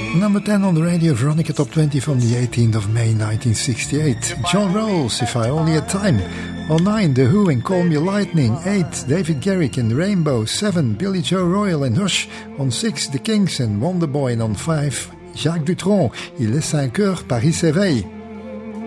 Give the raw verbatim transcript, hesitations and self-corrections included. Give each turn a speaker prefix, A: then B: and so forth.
A: Number ten on the Radio Veronica Top twenty from the eighteenth of May nineteen sixty-eight. John Rolls, If I Only Had Time. On nine, The Who and Call Me Lightning. eight, David Garrick and Rainbow. seven, Billy Joe Royal and Hush. On six, The Kinks and Wonderboy. And on five, Jacques Dutronc, Il est cinq heures, Paris s'éveille.